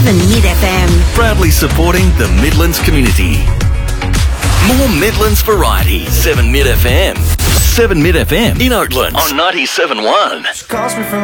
7 Mid FM. Proudly supporting the Midlands community. More Midlands variety. 7 Mid FM. 7 Mid FM in Oakland on 97.1. She calls me from